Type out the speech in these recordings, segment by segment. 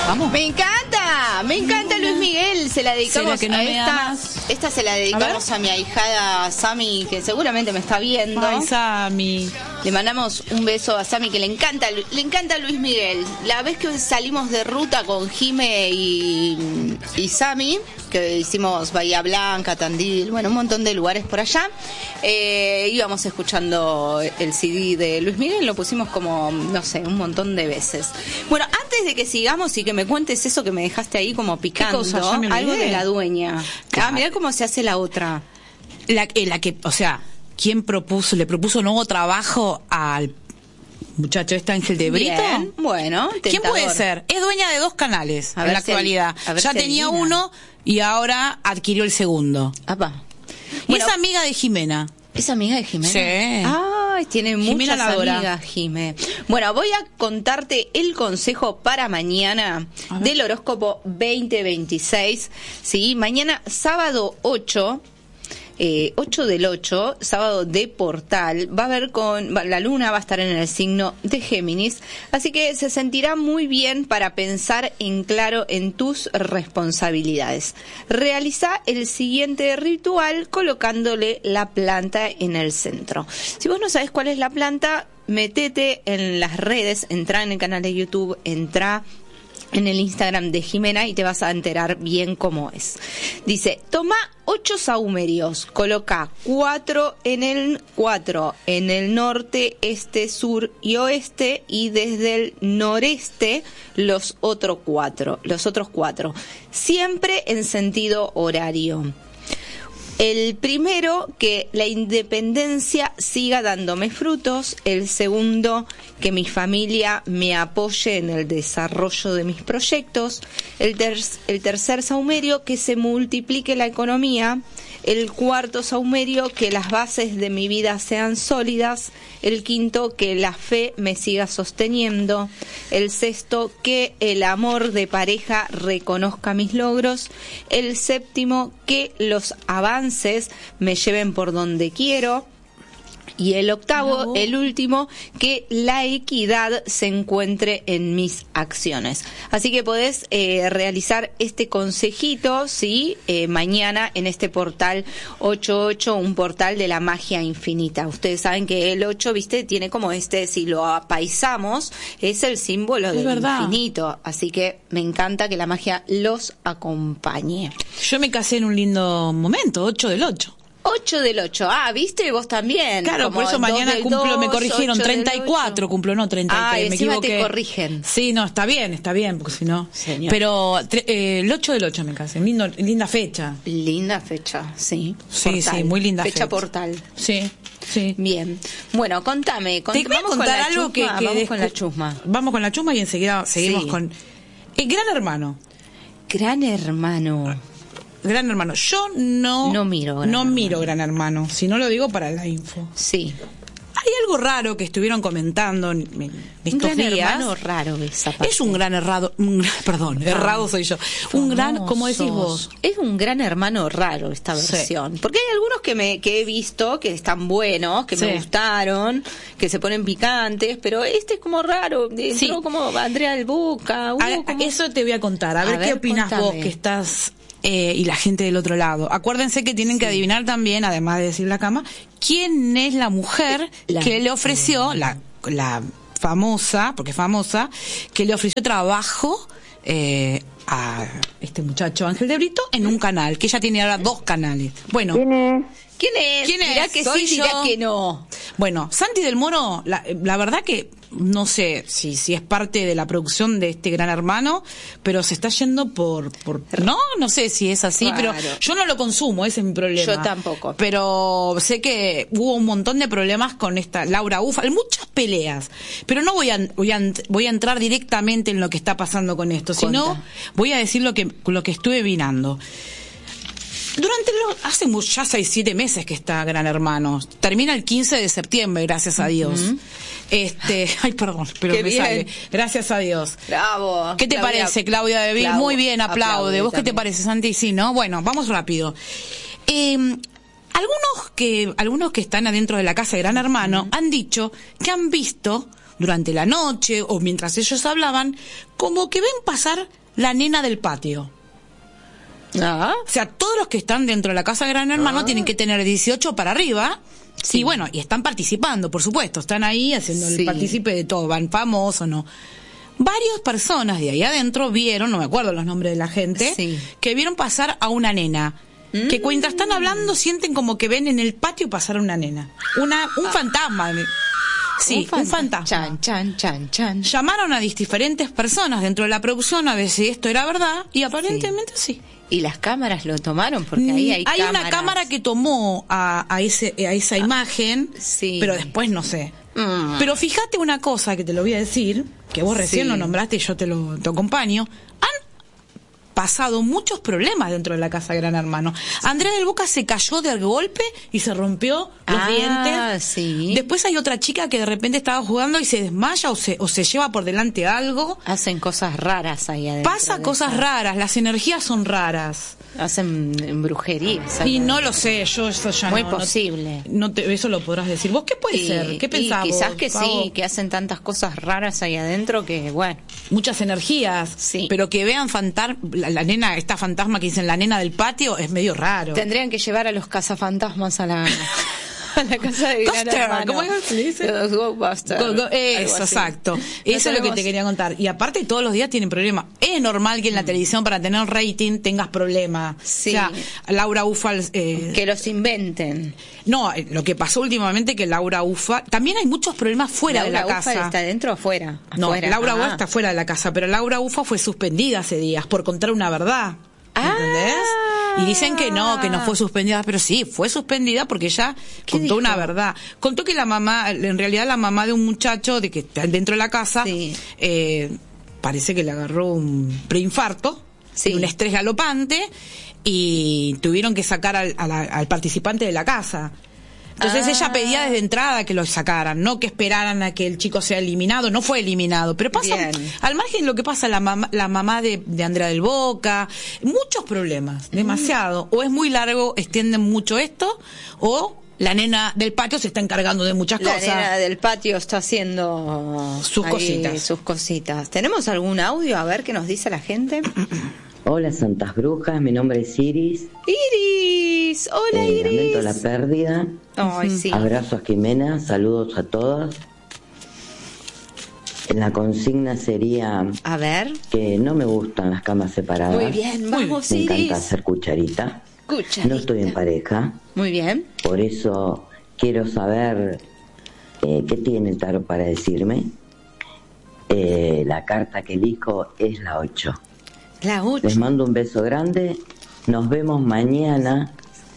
Vamos. Me encanta Luis Miguel. Se la dedicamos que no esta se la dedicamos a mi ahijada Sami, que seguramente me está viendo. Ay, Sami. Le mandamos un beso a Sami, que le encanta Luis Miguel. La vez que salimos de ruta con Jime y Sami, que hicimos Bahía Blanca, Tandil, bueno, un montón de lugares por allá, íbamos escuchando el CD de Luis Miguel, lo pusimos como, no sé, un montón de veces. Bueno, antes de que sigamos y que me cuentes eso que me dejaste ahí como picando, algo de la dueña. Claro. Ah, mirá cómo se hace la otra. La que, o sea, ¿quién le propuso nuevo trabajo al muchacho Ángel de Brito? Bien, bueno, tentador. ¿Quién puede ser? Es dueña de 2 canales en la actualidad. Ya tenía uno y ahora adquirió el segundo. Apa. Y es amiga de Jimena. ¿Es amiga de Jimena? Sí. Ay, tiene muchas amigas, Jimé. Bueno, voy a contarte el consejo para mañana del horóscopo 2026. Sí, mañana sábado 8 del 8, sábado de portal, va a haber la luna va a estar en el signo de Géminis, así que se sentirá muy bien para pensar en claro en tus responsabilidades. Realiza el siguiente ritual colocándole la planta en el centro. Si vos no sabés cuál es la planta, metete en las redes, entra en el canal de YouTube, entra en el Instagram de Jimena y te vas a enterar bien cómo es. Dice, toma 8 sahumerios, coloca 4 en el norte, este, sur y oeste, y desde el noreste los otros 4, siempre en sentido horario. El primero, que la independencia siga dándome frutos. El segundo, que mi familia me apoye en el desarrollo de mis proyectos. El tercer saumerio, que se multiplique la economía. El cuarto saumerio, que las bases de mi vida sean sólidas. El quinto, que la fe me siga sosteniendo. El sexto, que el amor de pareja reconozca mis logros. El séptimo, que los avances me lleven por donde quiero. Y el octavo, el último, que la equidad se encuentre en mis acciones. Así que podés realizar este consejito, ¿sí? Mañana en este portal 88, un portal de la magia infinita. Ustedes saben que el 8, ¿viste? Tiene como si lo apaisamos, es el símbolo del infinito. Así que me encanta que la magia los acompañe. Yo me casé en un lindo momento, 8 del 8. 8 del 8. Ah, ¿viste? Vos también. Claro, como por eso mañana cumplo, 2, me corrigieron, 34 cumplo, no 33, ah, me equivoqué. Te corrigen. Sí, no, está bien, porque si no... Señor. Pero el 8 del 8 me casé, linda fecha. Linda fecha, sí. Sí, portal. Sí, muy linda fecha. Fecha portal. Sí. Bien. Bueno, contame. Te voy a contar algo que vamos con la chusma. Vamos con la chusma y enseguida seguimos con... El Gran Hermano. Gran Hermano. Gran Hermano. Yo no miro Gran Hermano, si no lo digo para la info. Sí. Hay algo raro que estuvieron comentando en estos días. Un gran hermano raro esa parte. Es un gran errado, errado soy yo. Un gran, ¿cómo decís vos? Es un gran hermano raro esta versión. Sí. Porque hay algunos que he visto que están buenos, que me gustaron, que se ponen picantes, pero este es como raro. Entró como Andrea del Boca. Eso te voy a contar. A ver qué opinás vos que estás... y la gente del otro lado. Acuérdense que tienen que adivinar también, además de decir la cama, quién es la mujer que le ofreció, la famosa, porque es famosa, que le ofreció trabajo a este muchacho Ángel de Brito en un canal, que ella tiene ahora 2 canales. Bueno. ¿Quién es? Dirá que sí, dirá que no. Bueno, Santi del Moro, la verdad que no sé si es parte de la producción de este Gran Hermano, pero se está yendo por no sé si es así, pero yo no lo consumo, ese es mi problema. Yo tampoco. Pero sé que hubo un montón de problemas con esta Laura Ufal, muchas peleas, pero no voy a entrar directamente en lo que está pasando con esto, sino voy a decir lo que estuve vinando. Hace ya 6-7 meses que está Gran Hermano. Termina el 15 de septiembre, gracias a Dios. Ay, perdón, pero me sale. Gracias a Dios. Bravo. ¿Qué te parece, Claudia de Vil? Muy bien, aplaude. ¿Vos qué te parece, Santi? Sí, ¿no? Bueno, vamos rápido. Algunos que están adentro de la casa de Gran Hermano han dicho que han visto durante la noche o mientras ellos hablaban, como que ven pasar la nena del patio. O sea, todos los que están dentro de la casa de Gran Hermano tienen que tener 18 para arriba. Sí. Y bueno, y están participando, por supuesto, están ahí haciendo el partícipe de todo, van famosos, ¿no? Varias personas de ahí adentro vieron, no me acuerdo los nombres de la gente, que vieron pasar a una nena. Que mientras están hablando sienten como que ven en el patio pasar a una nena. Un fantasma. Sí, un fantasma. Chan. Llamaron a diferentes personas dentro de la producción a ver si esto era verdad y aparentemente sí. ¿Y las cámaras lo tomaron? Porque ahí hay cámaras. Una cámara que tomó a esa imagen, pero después no sé. Pero fíjate una cosa que te lo voy a decir, que vos recién lo nombraste y yo te acompaño. Han pasado muchos problemas dentro de la casa de Gran Hermano. Andrea del Boca se cayó de golpe y se rompió los dientes. Sí. Después hay otra chica que de repente estaba jugando y se desmaya o se lleva por delante algo. Hacen cosas raras ahí adentro. Pasa cosas raras, las energías son raras. Hacen brujerías. Y no lo sé, yo eso ya muy posible. Eso lo podrás decir. ¿Vos qué puede ser? ¿Qué pensás vos? Quizás que sí, que hacen tantas cosas raras ahí adentro que, bueno. Muchas energías. Sí. Pero que vean la nena, esta fantasma que dicen la nena del patio, es medio raro. Tendrían que llevar a los cazafantasmas a la casa de Gran Hermano. ¿Cómo es que le dice? Los Ghostbusters. Eso, exacto. Eso es lo que te quería contar. Y aparte todos los días tienen problemas. Es normal que en la televisión para tener rating tengas problemas. Sí. O sea, Laura Ufa... que los inventen. No, lo que pasó últimamente que Laura Ufa... También hay muchos problemas fuera de la casa. ¿Laura Ufa está dentro o afuera? No, Laura Ufa está fuera de la casa, pero Laura Ufa fue suspendida hace días por contar una verdad. ¿Entendés? Y dicen que no fue suspendida, pero sí, fue suspendida porque ella contó una verdad. Contó que la mamá, en realidad la mamá de un muchacho de que está dentro de la casa, parece que le agarró un preinfarto, un estrés galopante, y tuvieron que sacar al participante de la casa. Entonces ella pedía desde entrada que lo sacaran, no que esperaran a que el chico sea eliminado. No fue eliminado, pero pasa al margen de lo que pasa la mamá de Andrea del Boca, muchos problemas, demasiado. O es muy largo, extienden mucho esto, o la nena del patio se está encargando de muchas cosas. La nena del patio está haciendo sus cositas. ¿Tenemos algún audio? A ver qué nos dice la gente. Hola Santas Brujas, mi nombre es Iris. Iris, hola Iris. Lamento la pérdida. Ay, sí. Abrazo a Jimena, saludos a todas. La consigna sería... A ver. Que no me gustan las camas separadas. Muy bien, vamos me Iris. Me encanta hacer cucharita. No estoy en pareja. Muy bien. Por eso quiero saber qué tiene el tarot para decirme. La carta que elijo es la 8. La 8. Les mando un beso grande. Nos vemos mañana.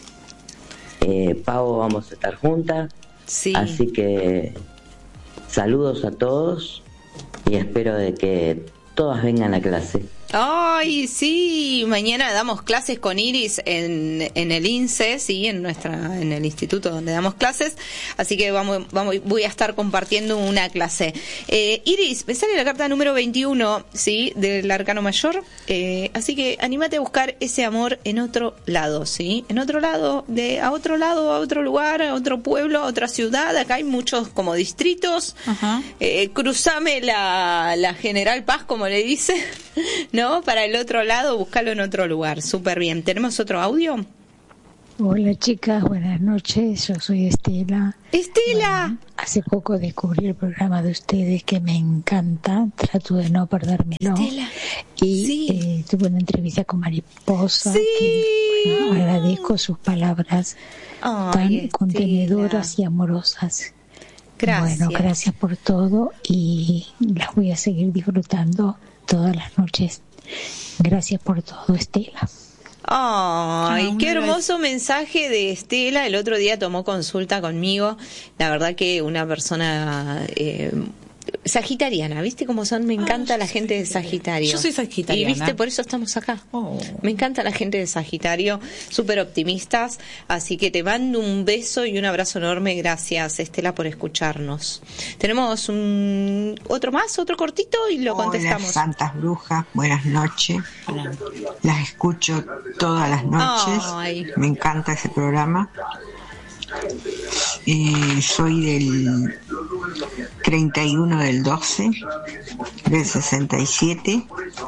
Pau, vamos a estar juntas. Sí. Así que saludos a todos y espero de que todas vengan a clase. Ay, sí, mañana damos clases con Iris en el INSE, sí, en el instituto donde damos clases, así que voy a estar compartiendo una clase. Iris, me sale la carta número 21, sí, del Arcano Mayor, así que anímate a buscar ese amor en otro lado, sí, en otro lado, a otro lugar, a otro pueblo, a otra ciudad. Acá hay muchos como distritos. Ajá. Cruzame la General Paz, como le dice, ¿no? Para el otro lado, búscalo en otro lugar. Súper bien. ¿Tenemos otro audio? Hola chicas, buenas noches. Yo soy Estela. ¡Estela! Bueno, hace poco descubrí el programa de ustedes que me encanta. Trato de no perdérmelo. Estela. Y tuve una entrevista con Mariposa. Sí. Que, bueno, agradezco sus palabras tan Estela, contenedoras y amorosas. Gracias. Bueno, gracias por todo y las voy a seguir disfrutando todas las noches. Gracias por todo, Estela. Ay, qué hermoso mensaje de Estela. El otro día tomó consulta conmigo. La verdad que una persona sagitariana, ¿viste cómo son? Me encanta la gente de Sagitario. Yo soy sagitariana. Y viste, por eso estamos acá. Me encanta la gente de Sagitario, súper optimistas. Así que te mando un beso y un abrazo enorme. Gracias, Estela, por escucharnos. Tenemos otro cortito y lo contestamos. Hola, Santas Brujas, buenas noches. Las escucho todas las noches. Ay. Me encanta ese programa. Soy del 31 del 12 del 67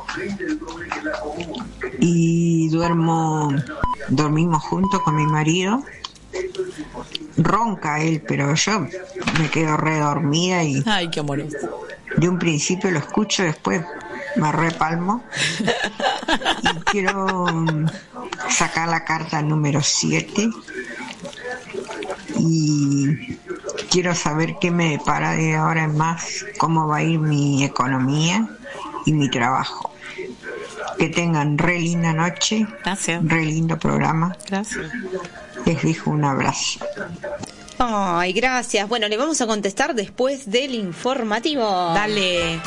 y dormimos juntos con mi marido. Ronca él, pero yo me quedo redormida y ay, qué amor. De un principio lo escucho, después me repalmo y quiero sacar la carta número 7 y quiero saber qué me depara de ahora en más, cómo va a ir mi economía y mi trabajo. Que tengan re linda noche. Gracias. Re lindo programa. Gracias. Les dejo un abrazo. Ay, gracias. Bueno, le vamos a contestar después del informativo. Dale.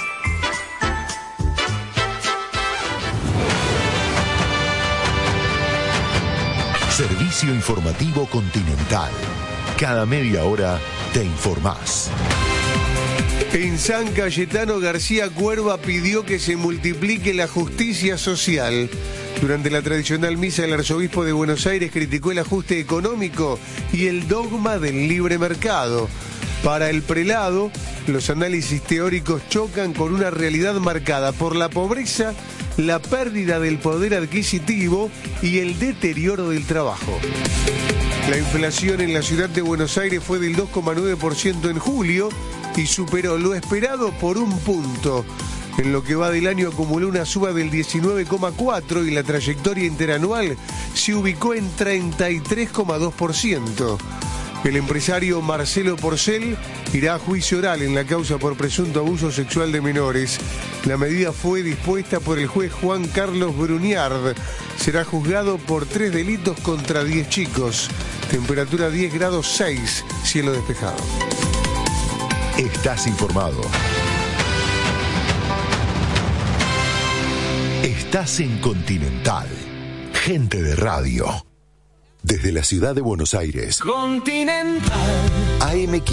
Servicio Informativo Continental. Cada media hora te informás. En San Cayetano, García Cuerva pidió que se multiplique la justicia social. Durante la tradicional misa, el arzobispo de Buenos Aires criticó el ajuste económico y el dogma del libre mercado. Para el prelado, los análisis teóricos chocan con una realidad marcada por la pobreza, la pérdida del poder adquisitivo y el deterioro del trabajo. La inflación en la ciudad de Buenos Aires fue del 2,9% en julio y superó lo esperado por un punto. En lo que va del año acumuló una suba del 19,4% y la trayectoria interanual se ubicó en 33,2%. El empresario Marcelo Porcel irá a juicio oral en la causa por presunto abuso sexual de menores. La medida fue dispuesta por el juez Juan Carlos Bruniard. Será juzgado por 3 delitos contra 10 chicos. Temperatura 10 grados 6, cielo despejado. Estás informado. Estás en Continental. Gente de radio. Desde la ciudad de Buenos Aires. Continental. AM